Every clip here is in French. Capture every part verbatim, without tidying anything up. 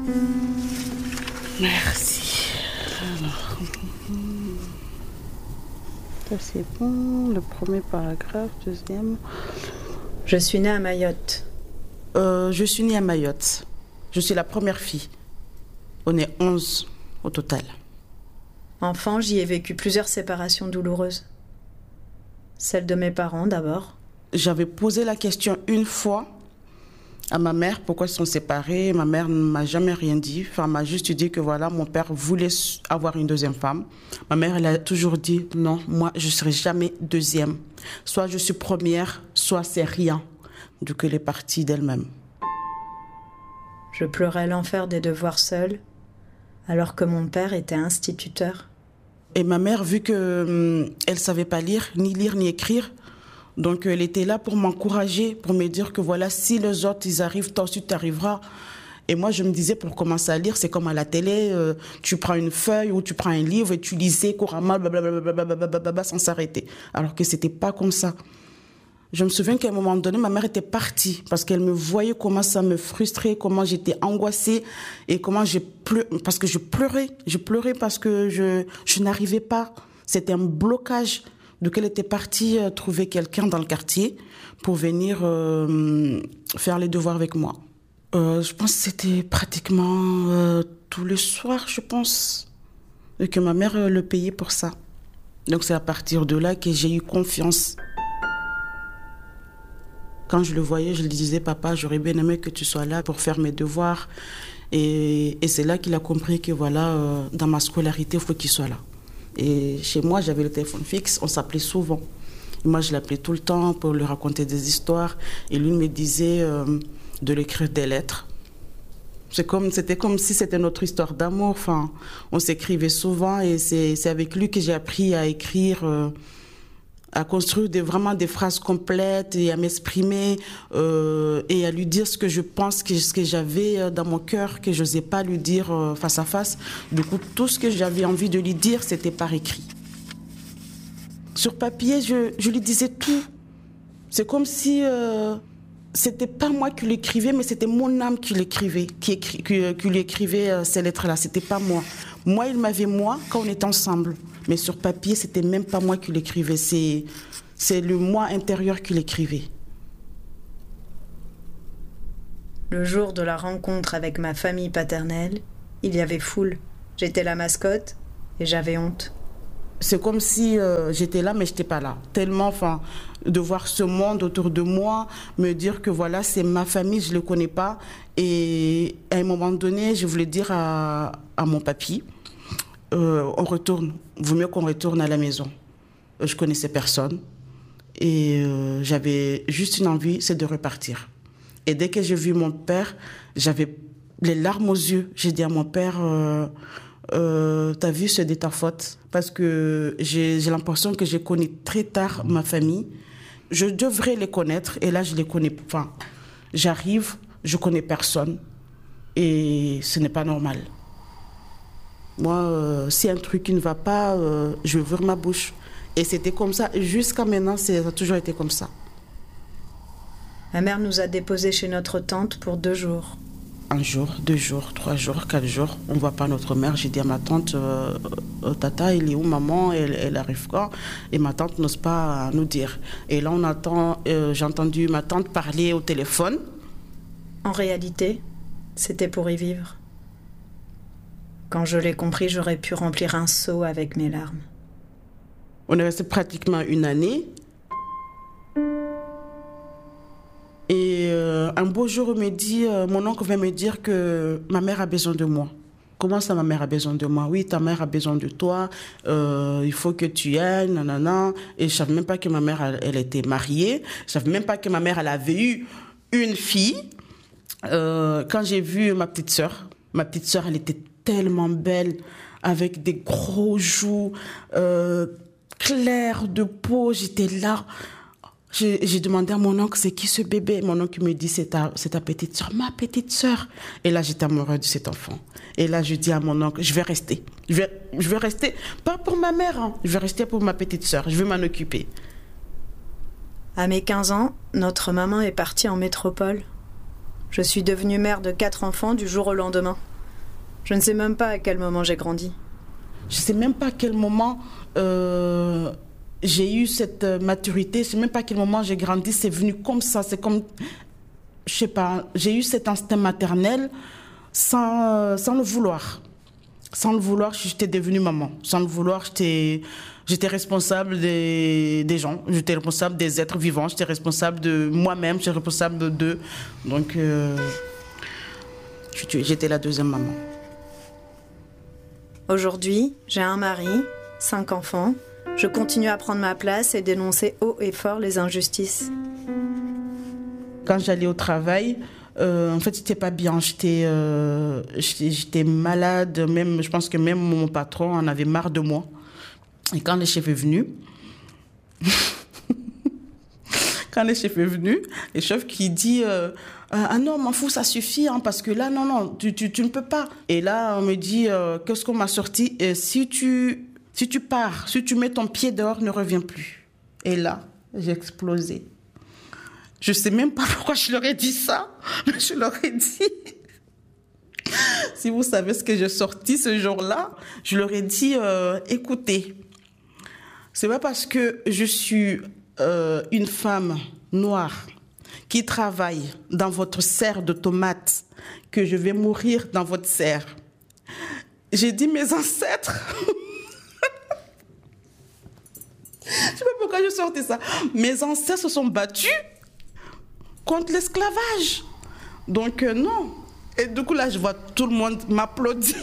Merci. Alors, ça c'est bon. Le premier paragraphe, deuxième. Je suis née à Mayotte. Euh, je suis née à Mayotte. Je suis la première fille. On est onze au total. Enfant, j'y ai vécu plusieurs séparations douloureuses. Celle de mes parents d'abord. J'avais posé la question une fois à ma mère, pourquoi ils sont séparés. Ma mère ne m'a jamais rien dit. Enfin, m'a juste dit que voilà, mon père voulait avoir une deuxième femme. Ma mère, elle a toujours dit non, moi, je ne serai jamais deuxième. Soit je suis première, soit c'est rien. Du coup, elle est partie d'elle-même. Je pleurais l'enfer des devoirs seule, alors que mon père était instituteur. Et ma mère, vu qu'elle hum, ne savait pas lire, ni lire, ni écrire, donc elle était là pour m'encourager, pour me dire que voilà, si les autres, ils arrivent, toi aussi, tu arriveras. Et moi, je me disais, pour commencer à lire, c'est comme à la télé, euh, tu prends une feuille ou tu prends un livre et tu lisais couramment, blablabla, sans s'arrêter. Alors que c'était pas comme ça. Je me souviens qu'à un moment donné, ma mère était partie parce qu'elle me voyait comment ça me frustrait, comment j'étais angoissée et comment j'ai pleuré, parce que je pleurais. Je pleurais parce que je, je n'arrivais pas. C'était un blocage. Donc elle était partie euh, trouver quelqu'un dans le quartier pour venir euh, faire les devoirs avec moi. Euh, je pense que c'était pratiquement euh, tous les soirs, je pense, et que ma mère euh, le payait pour ça. Donc c'est à partir de là que j'ai eu confiance. Quand je le voyais, je lui disais, papa, j'aurais bien aimé que tu sois là pour faire mes devoirs. Et, et c'est là qu'il a compris que voilà, euh, dans ma scolarité, il faut qu'il soit là. Et chez moi, j'avais le téléphone fixe, on s'appelait souvent. Et moi, je l'appelais tout le temps pour lui raconter des histoires. Et lui me disait euh, de lui écrire des lettres. C'est comme, c'était comme si c'était notre histoire d'amour. Enfin, on s'écrivait souvent et c'est, c'est avec lui que j'ai appris à écrire, euh, à construire des, vraiment des phrases complètes et à m'exprimer euh, et à lui dire ce que je pense, que, ce que j'avais dans mon cœur, que je n'osais pas lui dire euh, face à face. Du coup, tout ce que j'avais envie de lui dire, c'était par écrit. Sur papier, je, je lui disais tout. C'est comme si euh, c'était pas moi qui l'écrivais, mais c'était mon âme qui l'écrivait, qui, écri, qui, qui lui écrivait euh, ces lettres-là. C'était pas moi. Moi, il m'avait moi quand on était ensemble. Mais sur papier, c'était même pas moi qui l'écrivais. C'est, c'est le moi intérieur qui l'écrivait. Le jour de la rencontre avec ma famille paternelle, il y avait foule. J'étais la mascotte et j'avais honte. C'est comme si euh, j'étais là, mais je n'étais pas là. Tellement, enfin, de voir ce monde autour de moi, me dire que voilà, c'est ma famille, je ne le connais pas. Et à un moment donné, je voulais dire à, à mon papy, euh, on retourne, vaut mieux qu'on retourne à la maison. Je connaissais personne et euh, j'avais juste une envie, c'est de repartir. Et dès que j'ai vu mon père, j'avais les larmes aux yeux. J'ai dit à mon père... Euh, Euh, t'as vu, c'est de ta faute. Parce que j'ai, j'ai l'impression que j'ai connu très tard ma famille. Je devrais les connaître et là, je les connais. Enfin, j'arrive, je connais personne et ce n'est pas normal. Moi, euh, si un truc qui ne va pas, euh, je vais ouvrir ma bouche. Et c'était comme ça. Jusqu'à maintenant, c'est, ça a toujours été comme ça. Ma mère nous a déposés chez notre tante pour deux jours. Un jour, deux jours, trois jours, quatre jours, on ne voit pas notre mère. J'ai dit à ma tante, euh, euh, Tata, il est où maman, elle, elle arrive quand? Et ma tante n'ose pas nous dire. Et là, on attend, euh, j'ai entendu ma tante parler au téléphone. En réalité, c'était pour y vivre. Quand je l'ai compris, j'aurais pu remplir un seau avec mes larmes. On est resté pratiquement une année. Et euh, un beau jour, on me dit, euh, mon oncle vient me dire que ma mère a besoin de moi. Comment ça, ma mère a besoin de moi? Oui, ta mère a besoin de toi, euh, il faut que tu ailles, nanana. Et je ne savais même pas que ma mère, elle, elle était mariée. Je ne savais même pas que ma mère, elle avait eu une fille. Euh, quand j'ai vu ma petite sœur, ma petite sœur, elle était tellement belle, avec des gros joues, euh, clairs de peau. J'étais là. J'ai, j'ai demandé à mon oncle, c'est qui ce bébé? Mon oncle me dit, c'est ta, c'est ta petite sœur. Ma petite sœur. Et là, j'étais amoureuse de cet enfant. Et là, je dis à mon oncle, je vais rester. Je vais, je vais rester, pas pour ma mère, hein. Je vais rester pour ma petite sœur. Je vais m'en occuper. À mes quinze ans, notre maman est partie en métropole. Je suis devenue mère de quatre enfants du jour au lendemain. Je ne sais même pas à quel moment j'ai grandi. Je ne sais même pas à quel moment euh, j'ai eu cette maturité. Je ne sais même pas à quel moment j'ai grandi. C'est venu comme ça. C'est comme, je ne sais pas, j'ai eu cet instinct maternel sans, sans le vouloir. Sans le vouloir, j'étais devenue maman. Sans le vouloir, j'étais, j'étais responsable des, des gens. J'étais responsable des êtres vivants. J'étais responsable de moi-même. J'étais responsable d'eux. Donc, euh, j'étais la deuxième maman. Aujourd'hui, j'ai un mari, cinq enfants. Je continue à prendre ma place et dénoncer haut et fort les injustices. Quand j'allais au travail, euh, en fait, j'étais pas bien. J'étais, euh, j'étais, j'étais malade. Même, je pense que même mon patron en avait marre de moi. Et quand le chef est venu, quand le chef est venu, le chef qui dit euh, ah non, m'en fous, ça suffit, hein, parce que là, non, non, tu, tu, tu ne peux pas. Et là, on me dit euh, qu'est-ce qu'on m'a sorti et si tu, si tu pars, si tu mets ton pied dehors, ne reviens plus. Et là, j'ai explosé. Je ne sais même pas pourquoi je leur ai dit ça, mais je leur ai dit. Si vous savez ce que j'ai sorti ce jour-là, je leur ai dit euh, écoutez, c'est pas parce que je suis euh, une femme noire qui travaille dans votre serre de tomates que je vais mourir dans votre serre. J'ai dit mes ancêtres. Je ne sais pas pourquoi je sortais ça. Mes ancêtres se sont battus contre l'esclavage. Donc euh, non. Et du coup là, je vois tout le monde m'applaudir.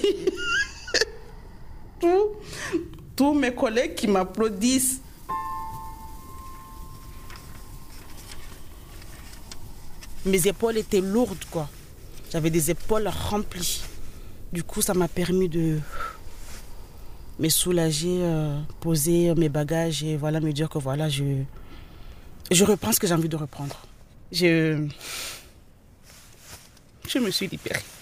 Tous, tous mes collègues qui m'applaudissent. Mes épaules étaient lourdes, quoi. J'avais des épaules remplies. Du coup, ça m'a permis de me soulager, euh, poser mes bagages et voilà, me dire que voilà, je, je reprends ce que j'ai envie de reprendre. Je, je me suis libérée.